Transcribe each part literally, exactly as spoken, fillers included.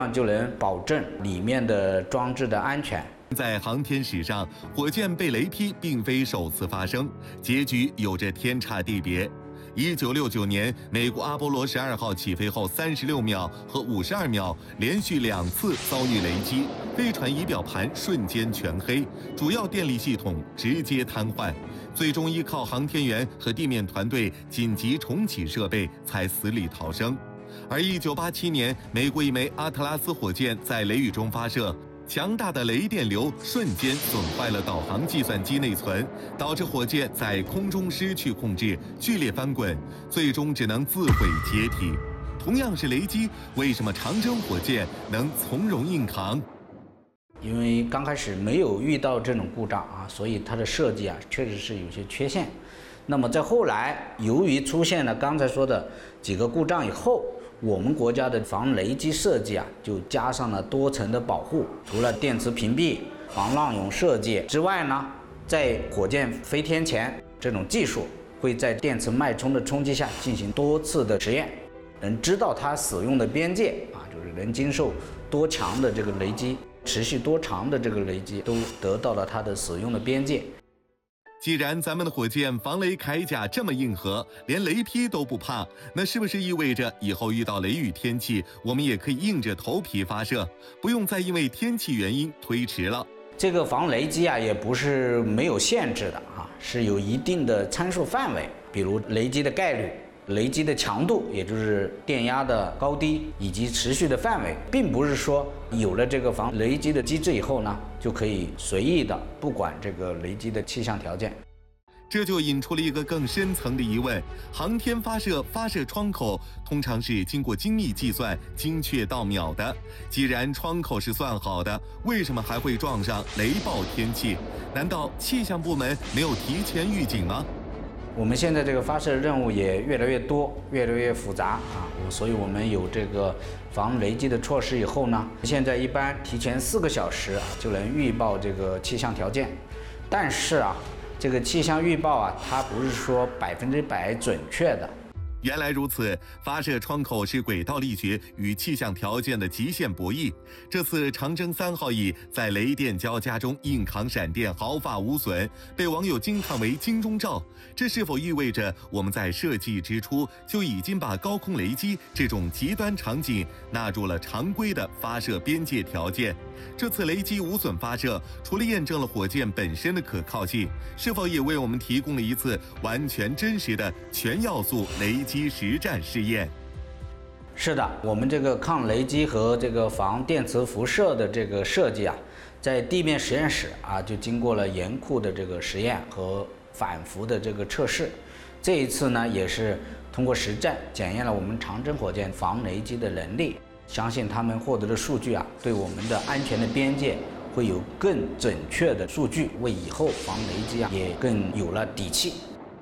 就能保证里面的装置的安全。 在航天史上，火箭被雷劈并非首次发生，结局有着天差地别。一九六九年，美国阿波罗十二号起飞后三十六秒和五十二秒，连续两次遭遇雷击，飞船仪表盘瞬间全黑，主要电力系统直接瘫痪，最终依靠航天员和地面团队紧急重启设备才死里逃生。而一九八七年，美国一枚阿特拉斯火箭在雷雨中发射。强大的雷电流瞬间损坏了导航计算机内存，导致火箭在空中失去控制，剧烈翻滚，最终只能自毁解体。同样是雷击，为什么长征火箭能从容硬扛？ 因为刚开始没有遇到这种故障啊，所以它的设计啊确实是有些缺陷。那么在后来，由于出现了刚才说的几个故障以后，我们国家的防雷击设计啊，就加上了多层的保护。除了电磁屏蔽、防浪涌设计之外呢，在火箭飞天前，这种技术会在电磁脉冲的冲击下进行多次的实验，能知道它使用的边界啊，就是能经受多强的这个雷击，持续多长的这个雷击，都得到了它的使用的边界。 既然咱们的火箭防雷铠甲这么硬核，连雷劈都不怕，那是不是意味着以后遇到雷雨天气，我们也可以硬着头皮发射，不用再因为天气原因推迟了？ 这个防雷击啊，也不是没有限制的啊，是有一定的参数范围，比如雷击的概率、雷击的强度，也就是电压的高低以及持续的范围，并不是说有了这个防雷击的机制以后呢，就可以随意的不管这个雷击的气象条件。 这就引出了一个更深层的疑问：航天发射发射窗口通常是经过精密计算、精确到秒的。既然窗口是算好的，为什么还会撞上雷暴天气？难道气象部门没有提前预警吗？ 我们现在这个发射任务也越来越多，越来越复杂啊，所以我们有这个防雷击的措施以后呢，现在一般提前四个小时啊就能预报这个气象条件。但是啊，这个气象预报啊，它不是说百分之百准确的。 原来如此，发射窗口是轨道力学与气象条件的极限博弈。这次长征三号乙在雷电交加中硬扛闪电，毫发无损，被网友惊叹为金钟罩。这是否意味着我们在设计之初就已经把高空雷击这种极端场景纳入了常规的发射边界条件？这次雷击无损发射，除了验证了火箭本身的可靠性，是否也为我们提供了一次完全真实的全要素雷击实战试验？ 是的，我们这个抗雷击和这个防电磁辐射的这个设计啊，在地面实验室啊就经过了严酷的这个实验和反复的这个测试。这一次呢，也是通过实战检验了我们长征火箭防雷击的能力。相信他们获得的数据啊，对我们的安全的边界会有更准确的数据，为以后防雷击啊也更有了底气。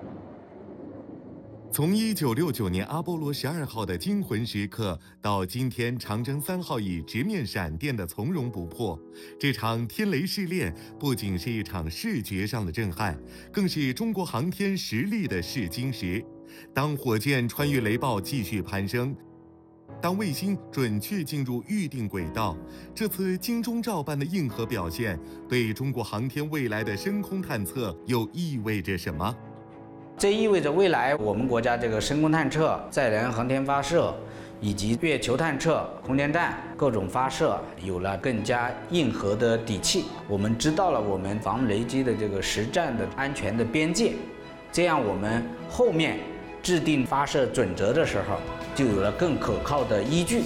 从一九六九年阿波罗十二号的惊魂时刻，到今天长征三号乙直面闪电的从容不迫，这场天雷试炼不仅是一场视觉上的震撼，更是中国航天实力的试金石。当火箭穿越雷暴继续攀升，当卫星准确进入预定轨道，这次金钟罩般的硬核表现，对中国航天未来的深空探测又意味着什么？ 这意味着未来我们国家这个深空探测、载人航天发射以及月球探测、空间站各种发射有了更加硬核的底气。我们知道了我们防雷击的这个实战的安全的边界，这样我们后面制定发射准则的时候，就有了更可靠的依据。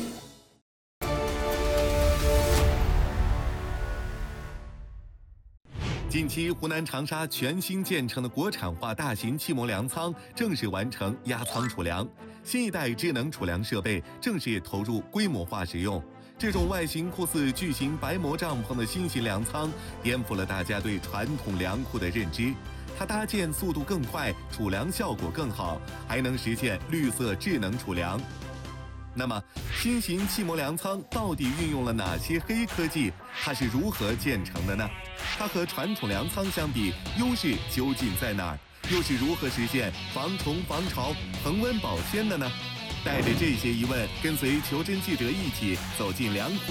近期，湖南长沙全新建成的国产化大型气膜粮仓正式完成压舱储粮，新一代智能储粮设备正式投入规模化使用。这种外形酷似巨型白膜帐篷的新型粮仓，颠覆了大家对传统粮库的认知。它搭建速度更快，储粮效果更好，还能实现绿色智能储粮。那么，新型气膜粮仓到底运用了哪些黑科技？它是如何建成的呢？它和传统粮仓相比，优势究竟在哪儿？又是如何实现防虫、防潮、恒温保鲜的呢？带着这些疑问，跟随求真记者一起走进粮库。